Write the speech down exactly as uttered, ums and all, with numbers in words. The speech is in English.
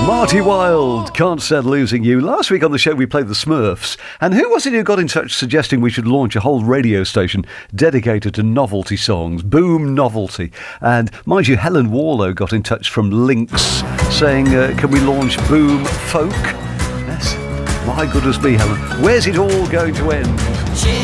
Marty Wilde, Can't Stand Losing You. Last week on the show we played the Smurfs, and who was it who got in touch suggesting we should launch a whole radio station dedicated to novelty songs? Boom Novelty. And mind you, Helen Warlow got in touch from Lynx saying, uh, can we launch Boom Folk? Yes. My goodness me, Helen. Where's it all going to end?